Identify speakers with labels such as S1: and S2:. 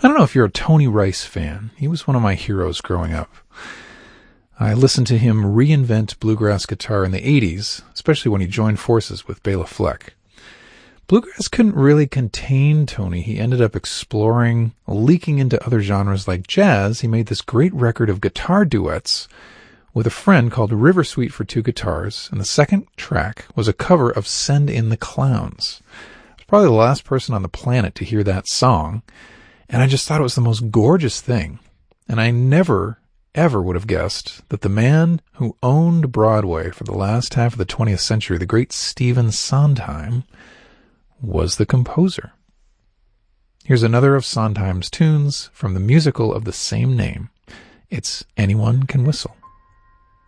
S1: I don't know if you're a Tony Rice fan. He was one of my heroes growing up. I listened to him reinvent bluegrass guitar in the 80s, especially when he joined forces with Bela Fleck. Bluegrass couldn't really contain Tony. He ended up exploring, leaking into other genres like jazz. He made this great record of guitar duets with a friend called River Suite for Two Guitars, and the second track was a cover of Send in the Clowns. I was probably the last person on the planet to hear that song, and I just thought it was the most gorgeous thing. And I never, ever would have guessed that the man who owned Broadway for the last half of the 20th century, the great Stephen Sondheim, was the composer. Here's another of Sondheim's tunes from the musical of the same name. It's Anyone Can Whistle.